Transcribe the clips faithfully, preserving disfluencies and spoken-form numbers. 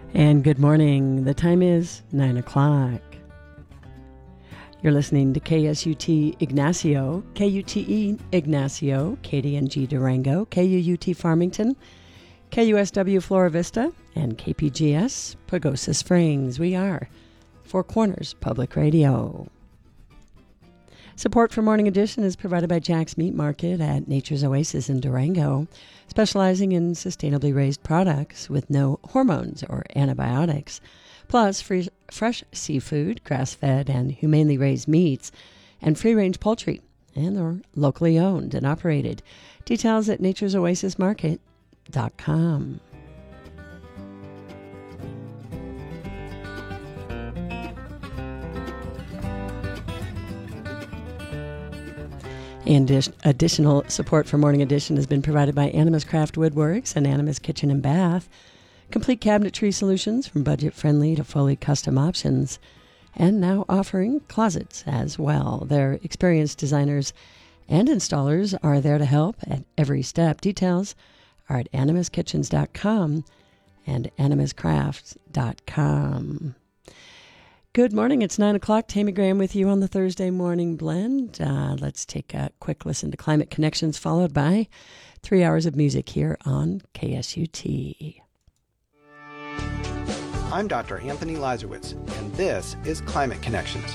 And good morning. The time is nine o'clock. You're listening to K S U T Ignacio, K U T E Ignacio, K D N G Durango, K U U T Farmington, K U S W Flora Vista, and K P G S Pagosa Springs. We are Four Corners Public Radio. Support for Morning Edition is provided by Jack's Meat Market at Nature's Oasis in Durango, specializing in sustainably raised products with no hormones or antibiotics, plus free, fresh seafood, grass-fed and humanely raised meats, and free-range poultry, and they're locally owned and operated. Details at natures oasis market dot com. And additional support for Morning Edition has been provided by Animas Craft Woodworks and Animas Kitchen and Bath. Complete cabinetry solutions from budget-friendly to fully custom options. And now offering closets as well. Their experienced designers and installers are there to help at every step. Details are at animas kitchens dot com and animas crafts dot com. Good morning. It's nine o'clock. Tammy Graham with you on the Thursday Morning Blend. Uh, let's take a quick listen to Climate Connections, followed by three hours of music here on K S U T. I'm Doctor Anthony Lazarowitz, and this is Climate Connections.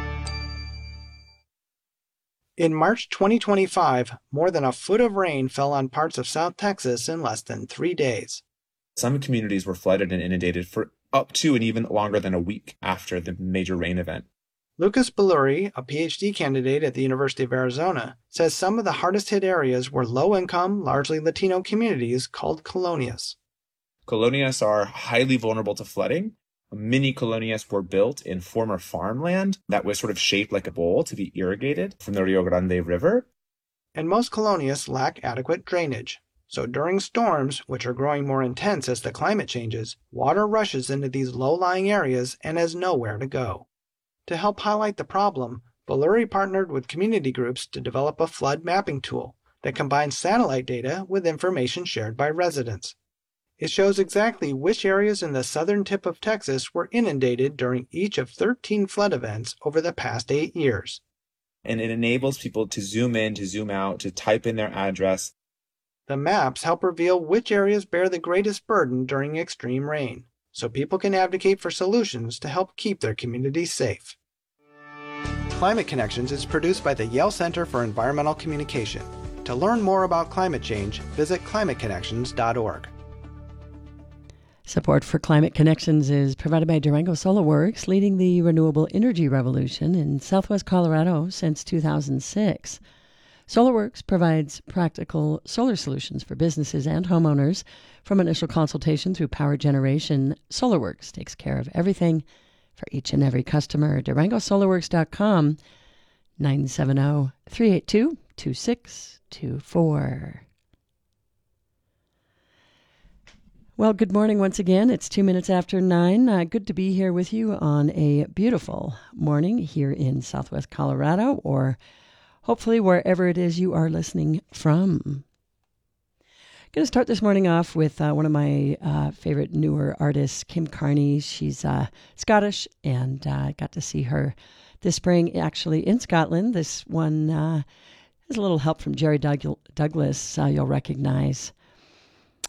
In March twenty twenty-five, more than a foot of rain fell on parts of South Texas in less than three days. Some communities were flooded and inundated for up to and even longer than a week after the major rain event. Lucas Belluri, a P H D candidate at the University of Arizona, says some of the hardest hit areas were low-income, largely Latino communities called colonias. Colonias are highly vulnerable to flooding. Many colonias were built in former farmland that was sort of shaped like a bowl to be irrigated from the Rio Grande River. And most colonias lack adequate drainage. So during storms, which are growing more intense as the climate changes, water rushes into these low-lying areas and has nowhere to go. To help highlight the problem, Belluri partnered with community groups to develop a flood mapping tool that combines satellite data with information shared by residents. It shows exactly which areas in the southern tip of Texas were inundated during each of thirteen flood events over the past eight years. And it enables people to zoom in, to zoom out, to type in their address. The maps help reveal which areas bear the greatest burden during extreme rain, so people can advocate for solutions to help keep their communities safe. Climate Connections is produced by the Yale Center for Environmental Communication. To learn more about climate change, visit climate connections dot org. Support for Climate Connections is provided by Durango Solar Works, leading the renewable energy revolution in southwest Colorado since two thousand six. SolarWorks provides practical solar solutions for businesses and homeowners. From initial consultation through power generation, SolarWorks takes care of everything for each and every customer. Durango Solar Works dot com, nine seven zero, three eight two, two six two four. Well, good morning once again. It's two minutes after nine. Uh, good to be here with you on a beautiful morning here in southwest Colorado, or hopefully wherever it is you are listening from. I'm going to start this morning off with uh, one of my uh, favorite newer artists, Kim Carney. She's uh, Scottish, and I uh, got to see her this spring actually in Scotland. This one uh, has a little help from Jerry Doug- Douglas, uh, you'll recognize.